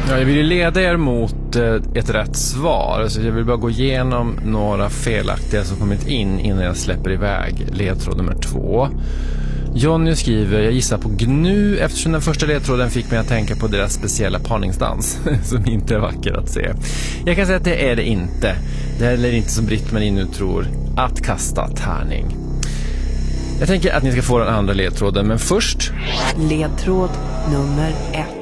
Ja, jag vill ju leda er mot ett rätt svar. Så jag vill bara gå igenom några felaktiga som kommit in innan jag släpper iväg ledtråd nummer 2. Jonny skriver, jag gissar på gnu eftersom den första ledtråden fick mig att tänka på deras speciella parningsdans som inte är vacker att se. Jag kan säga att det är det inte. Det är heller inte som Britt-Marie nu tror, att kasta tärning. Jag tänker att ni ska få den andra ledtråden, men först... Ledtråd nummer 1.